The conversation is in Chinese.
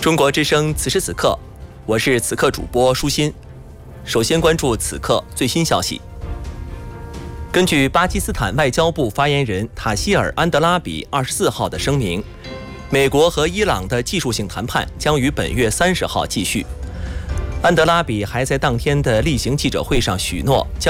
中国之声此时此刻，我是此刻主播舒心。首先关注此刻最新消息。根据巴基斯坦外交部发言人塔希尔·安德拉比24号的声明，美国和伊朗的技术性谈判将于本月30号继续。安德拉比还在当天的例行记者会上许诺，将